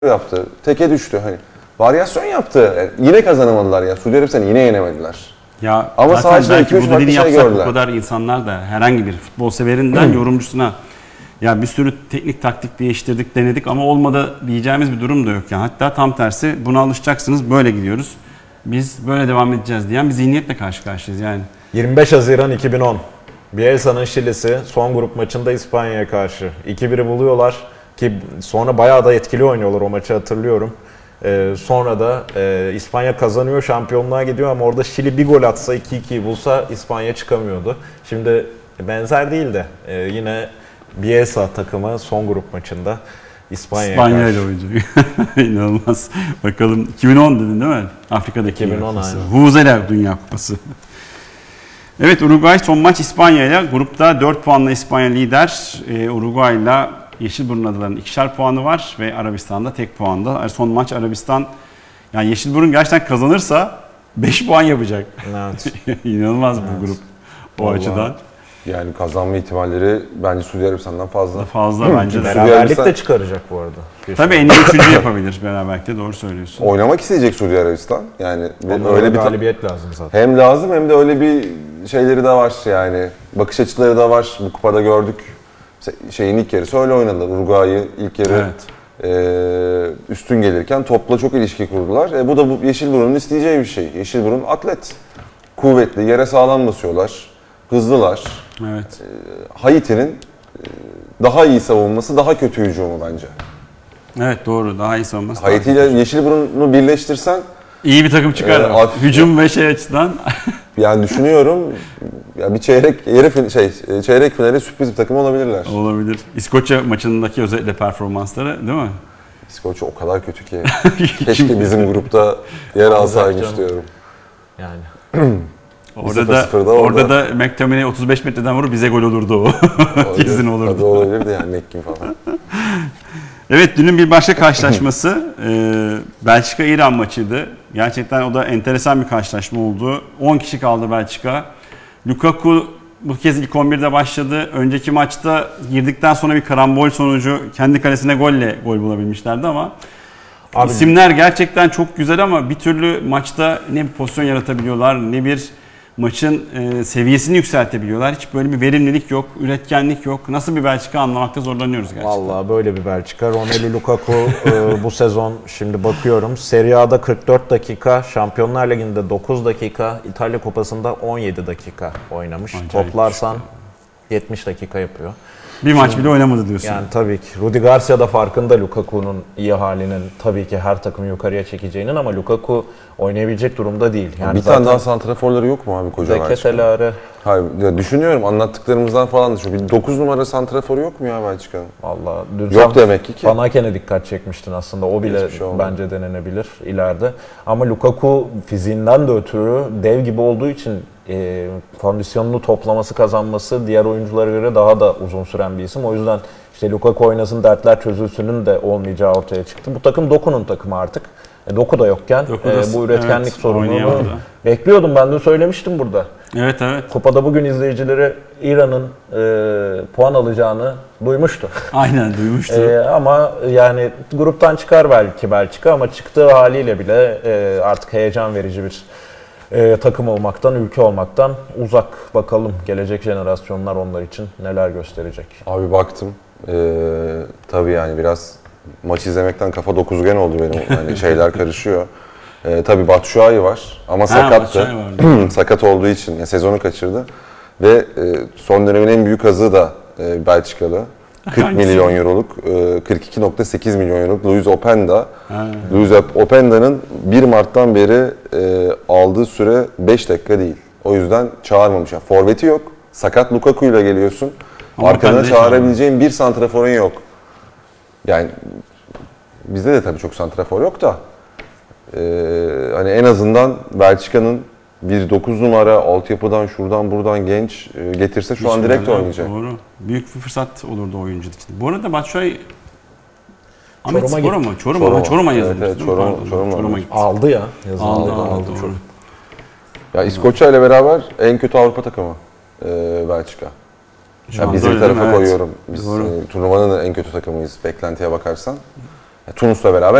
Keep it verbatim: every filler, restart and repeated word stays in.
yaptı. Teke düştü. Hani varyasyon yaptı. Yani yine kazanamadılar ya. Suudi Arabistan'ı yine yenemediler. Ya ama sadece iki üç farklı şey gördüler. Bu kadar insanlar da herhangi bir futbol severinden yorumcusuna ya bir sürü teknik taktik değiştirdik, denedik ama olmadı diyeceğimiz bir durum da yok. Yani hatta tam tersi buna alışacaksınız, böyle gidiyoruz. Biz böyle devam edeceğiz diyen bir zihniyetle karşı karşıyayız yani. yirmi beş Haziran iki bin on. Bielsa'nın Şili'si son grup maçında İspanya'ya karşı iki biri buluyorlar ki sonra bayağı da etkili oynuyorlar, o maçı hatırlıyorum. Ee, sonra da e, İspanya kazanıyor, şampiyonluğa gidiyor ama orada Şili bir gol atsa iki ikiyi bulsa İspanya çıkamıyordu. Şimdi benzer değil de e, yine Bielsa takımı son grup maçında İspanya'ya İspanya karşı. ile oynayacak. İnanılmaz. Bakalım iki bin on dedin değil mi? Afrika'daki iki bin on kupası. aynen. Huzela Dünya Kupası. Evet, Uruguay son maç İspanya ile. Grupta dört puanla İspanya lider. Ee, Uruguay ile Yeşilburun adalarının ikişer puanı var ve Arabistan'da tek puanda. Son maç Arabistan, yani Yeşilburun gerçekten kazanırsa beş puan yapacak. Evet. İnanılmaz Evet. bu grup o Vallahi, açıdan. yani kazanma ihtimalleri bence Suudi Arabistan'dan fazla. Fazla bence de. Beraberlik de çıkaracak bu arada. Tabii en iyi üçüncü yapabilir beraberlikte, doğru söylüyorsun. Oynamak isteyecek Suudi Arabistan. Yani Onlara öyle bir galibiyet lazım zaten. hem lazım hem de öyle bir şeyleri de var yani. Bakış açıları da var. Bu kupada gördük. Şeyin ilk yarısı öyle oynadılar. Uruguay'ı ilk yarı Evet. e, üstün gelirken topla çok ilişki kurdular. E, bu da bu Yeşilburun'un isteyeceği bir şey. Yeşilburun atlet. Kuvvetli, yere sağlam basıyorlar. Hızlılar. Evet. E, Haiti'nin e, daha iyi savunması, daha kötü hücumu bence. Evet, doğru. Daha iyi savunması. Haiti ile Yeşilburun'u birleştirsen İyi bir takım çıkar. Ee, at- Hücum ve şey açıdan. yani düşünüyorum ya bir çeyrek yarı fin- şey çeyrek finale sürpriz bir takım olabilirler. Olabilir. İskoçya maçındaki özellikle performansları değil mi? İskoçya o kadar kötü ki. Keşke bizim grupta yer alsaymış canım. diyorum. Yani. Orada sıfır da, sıfırda orada orada. da McTominay otuz beş metreden vurur, bize gol olurdu o. Kesin olurdu. Tabii olabilirdi yani Mekkin falan. Evet, dünün bir başka karşılaşması e, Belçika-İran maçıydı. Gerçekten o da enteresan bir karşılaşma oldu. on kişi kaldı Belçika. Lukaku bu kez ilk on birde başladı. Önceki maçta girdikten sonra bir karambol sonucu kendi kalesine golle gol bulabilmişlerdi ama Abi, isimler gerçekten çok güzel ama bir türlü maçta ne bir pozisyon yaratabiliyorlar, ne bir maçın e, seviyesini yükseltebiliyorlar. Hiç böyle bir verimlilik yok, üretkenlik yok. Nasıl bir Belçika anlamakta zorlanıyoruz gerçekten. vallahi böyle bir Belçika. Romelu Lukaku e, bu sezon şimdi bakıyorum Serie A'da kırk dört dakika, Şampiyonlar Ligi'nde dokuz dakika, İtalya Kupası'nda on yedi dakika oynamış. Acayip Toplarsan yetmiş dakika yapıyor. Bir maç bile oynamadı diyorsun. Yani tabii ki Rudi Garcia da farkında Lukaku'nun iyi halinin, tabii ki her takımı yukarıya çekeceğinin, ama Lukaku oynayabilecek durumda değil. Yani bir tane daha santraforları yok mu abi koca Belçika? Deketelare. Hayır ya düşünüyorum anlattıklarımızdan falan da şu bir dokuz numara santraforu yok mu ya Belçika'nın? Vallahi dün Yok sen demek ki ki. Van Aken'e dikkat çekmiştin aslında. O bile Hiçbir şey olmadı. bence denenebilir ileride. Ama Lukaku fiziğinden de ötürü dev gibi olduğu için e, kondisyonunu toplaması, kazanması diğer oyunculara göre daha da uzun süren bir isim. O yüzden işte Lukaku oynasın, dertler çözülsünün de olmayacağı ortaya çıktı. Bu takım Doku'nun takımı artık. E, Doku da yokken Doku e, da- bu üretkenlik evet, sorununu oynayamadı. bekliyordum. Ben de söylemiştim burada. Evet, evet. Kupada bugün izleyicileri İran'ın e, puan alacağını duymuştu. Aynen duymuştum. Ee, ama yani gruptan çıkar belki Belçika, ama çıktığı haliyle bile e, artık heyecan verici bir e, takım olmaktan, ülke olmaktan uzak. Bakalım gelecek jenerasyonlar onlar için neler gösterecek. Abi baktım. Ee, tabii yani biraz maç izlemekten kafa dokuzgen oldu benim. Hani şeyler karışıyor. Ee, tabii Batshuayi var ama sakattı. Batshuayi Sakat olduğu için yani sezonu kaçırdı. Ve e, son dönemin en büyük azığı da e, Belçikalı. kırk Hangisi? milyon euroluk, e, kırk iki nokta sekiz milyon euroluk Luis Openda. Ha. Luis Openda'nın bir Mart'tan beri e, aldığı süre beş dakika değil. O yüzden çağırmamış. Yani forveti yok. Sakat Lukaku ile geliyorsun. Ama Arkana Openda'yı çağırabileceğin bir santraforun yok. Yani bizde de tabii çok santrafor yok da e, hani en azından Belçika'nın bir dokuz numara altyapıdan şuradan buradan genç e, getirse şu Hiç an direkt öyle, oynayacak. Doğru. Büyük bir fırsat olurdu oyuncu için. Bu arada Batshuayi Ahmet Çorum'a Spor'a gitti. mı? Çorum'a mı? Çorum'a. Çorum'a Evet, yazılmış. evet, değil mi? Çorum- Pardon, Çorum'a Çorum'a almış. gitti. Aldı ya. Yazın Aldı, aldı, aldı, aldı. doğru. Ya İskoçya ile beraber en kötü Avrupa takımı e, Belçika. Şu Ya anda bizim öyle değil tarafa mi? Evet. koyuyorum. Biz Doğru. e, turnuvanın da en kötü takımıyız beklentiye bakarsan. Tunus'la beraber